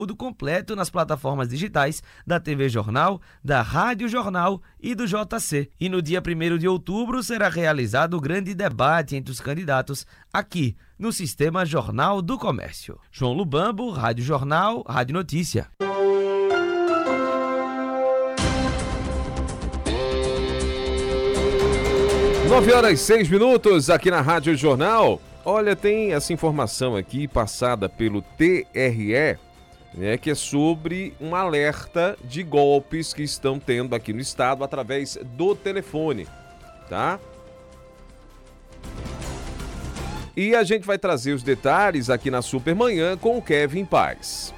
conteúdo completo nas plataformas digitais da TV Jornal, da Rádio Jornal e do JC. E no dia 1º de outubro será realizado o grande debate entre os candidatos aqui no Sistema Jornal do Comércio. João Lubambo, Rádio Jornal, Rádio Notícia. Nove horas e 6 minutos aqui na Rádio Jornal. Olha, tem essa informação aqui passada pelo TRE, né, que é sobre um alerta de golpes que estão tendo aqui no estado através do telefone, tá? E a gente vai trazer os detalhes aqui na Supermanhã com o Kevin Paz.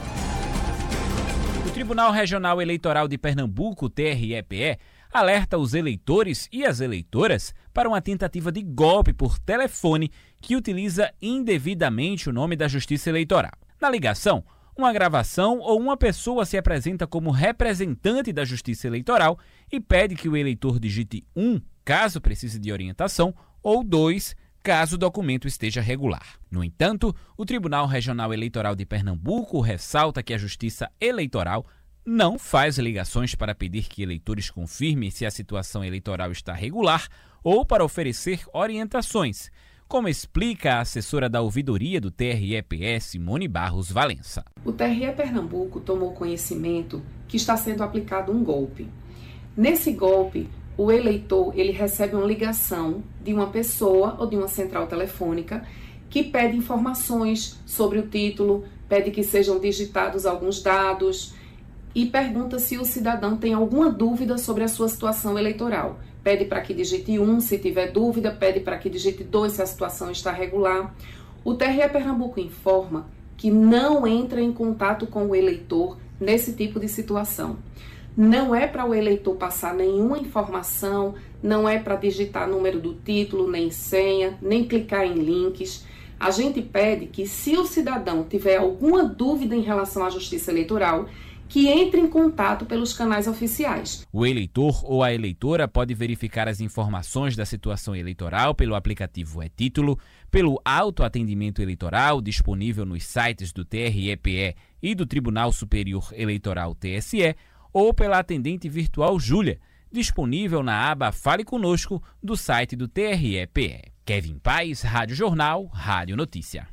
O Tribunal Regional Eleitoral de Pernambuco, TRE-PE, alerta os eleitores e as eleitoras para uma tentativa de golpe por telefone que utiliza indevidamente o nome da Justiça Eleitoral. Na ligação, uma gravação ou uma pessoa se apresenta como representante da Justiça Eleitoral e pede que o eleitor digite 1, caso precise de orientação, ou 2, caso o documento esteja regular. No entanto, o Tribunal Regional Eleitoral de Pernambuco ressalta que a Justiça Eleitoral não faz ligações para pedir que eleitores confirmem se a situação eleitoral está regular ou para oferecer orientações, como explica a assessora da ouvidoria do TRE-PE, Simone Barros Valença. O TRE Pernambuco tomou conhecimento que está sendo aplicado um golpe. Nesse golpe, o eleitor ele recebe uma ligação de uma pessoa ou de uma central telefônica que pede informações sobre o título, pede que sejam digitados alguns dados e pergunta se o cidadão tem alguma dúvida sobre a sua situação eleitoral. Pede para que digite 1 se tiver dúvida, pede para que digite 2 se a situação está regular. O TRE Pernambuco informa que não entra em contato com o eleitor nesse tipo de situação. Não é para o eleitor passar nenhuma informação, não é para digitar número do título, nem senha, nem clicar em links. A gente pede que, se o cidadão tiver alguma dúvida em relação à Justiça Eleitoral, que entre em contato pelos canais oficiais. O eleitor ou a eleitora pode verificar as informações da situação eleitoral pelo aplicativo e-Título, pelo autoatendimento eleitoral disponível nos sites do TRE-PE e do Tribunal Superior Eleitoral TSE, ou pela atendente virtual Júlia, disponível na aba Fale Conosco do site do TRE-PE. Kevin Paz, Rádio Jornal, Rádio Notícia.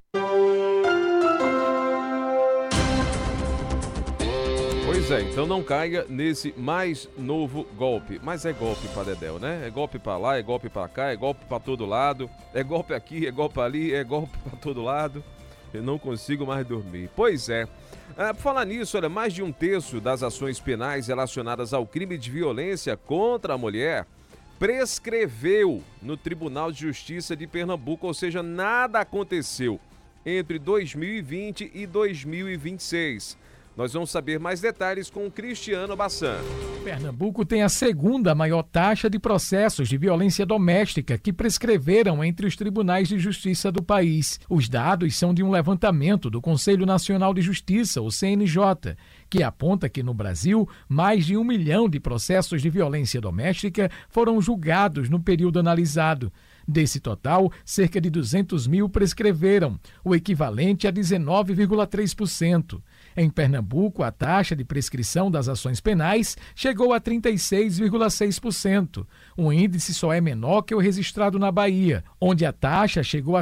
Pois é, então não caia nesse mais novo golpe. Mas é golpe pra Dedéu, né? É golpe pra lá, é golpe pra cá, é golpe pra todo lado. É golpe aqui, é golpe ali, é golpe pra todo lado. Eu não consigo mais dormir. Pois é. Por falar nisso, olha, mais de 1/3 das ações penais relacionadas ao crime de violência contra a mulher prescreveu no Tribunal de Justiça de Pernambuco, ou seja, nada aconteceu entre 2020 e 2026. Nós vamos saber mais detalhes com o Cristiano Bassan. Pernambuco tem a segunda maior taxa de processos de violência doméstica que prescreveram entre os tribunais de justiça do país. Os dados são de um levantamento do Conselho Nacional de Justiça, o CNJ, que aponta que no Brasil, mais de 1 milhão de processos de violência doméstica foram julgados no período analisado. Desse total, cerca de 200 mil prescreveram, o equivalente a 19,3%. Em Pernambuco, a taxa de prescrição das ações penais chegou a 36,6%. O índice só é menor que o registrado na Bahia, onde a taxa chegou a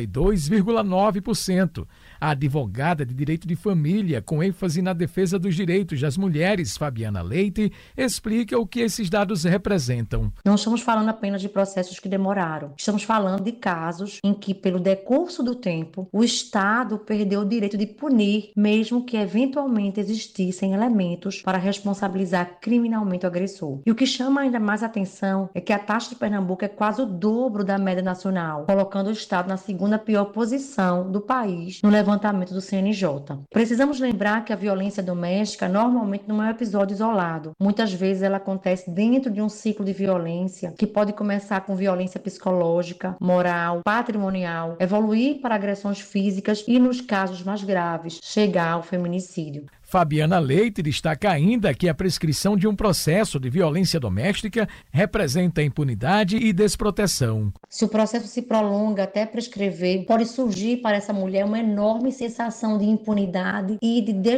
52,9%. A advogada de direito de família, com ênfase na defesa dos direitos das mulheres, Fabiana Leite, explica o que esses dados representam. Não estamos falando apenas de processos que demoraram. Estamos falando de casos em que, pelo decurso do tempo, o Estado perdeu o direito de punir, mesmo que eventualmente existissem elementos para responsabilizar criminalmente o agressor. E o que chama ainda mais atenção é que a taxa de Pernambuco é quase o dobro da média nacional, colocando o Estado na segunda pior posição do país no levantamento do CNJ. Precisamos lembrar que a violência doméstica normalmente não é um episódio isolado. Muitas vezes ela acontece dentro de um ciclo de violência que pode começar com violência psicológica, moral, patrimonial, evoluir para agressões físicas e, nos casos mais graves, chegar ao feminicídio. Fabiana Leite destaca ainda que a prescrição de um processo de violência doméstica representa impunidade e desproteção. Se o processo se prolonga até prescrever, pode surgir para essa mulher uma enorme sensação de impunidade e de